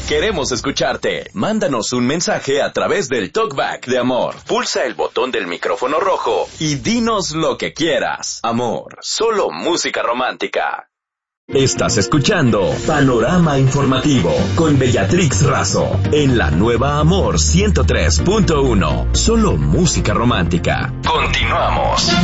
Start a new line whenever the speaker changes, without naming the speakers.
Queremos escucharte. Mándanos un mensaje a través del TalkBack de Amor. Pulsa el botón del micrófono rojo y dinos lo que quieras. Amor, solo música romántica. Estás escuchando Panorama Informativo con Bellatrix Razo en la nueva Amor 103.1. Solo música romántica. Continuamos.